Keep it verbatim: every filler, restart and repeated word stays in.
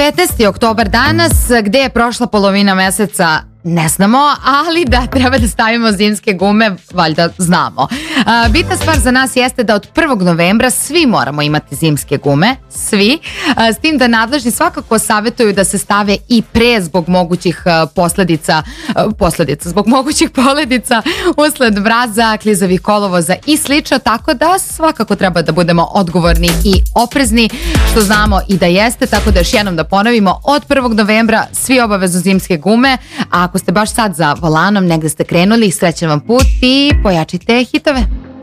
petnaesti oktobar danas, gde je prošla polovina meseca ne znamo, ali da treba da stavimo zimske gume, valjda znamo. Bitna stvar za nas jeste da od prvog novembra svi moramo imati zimske gume, svi, s tim da nadležni svakako savjetuju da se stave i pre zbog mogućih posledica, posledica, zbog mogućih poledica usled mraza, klizavih kolovoza i slično, tako da svakako treba da budemo odgovorni i oprezni, što znamo i da jeste, tako da još jednom da ponovimo, od prvog novembra svi obavezno zimske gume, a ako ste baš sad za volanom, negde ste krenuli, srećan vam put i pojačite hitove.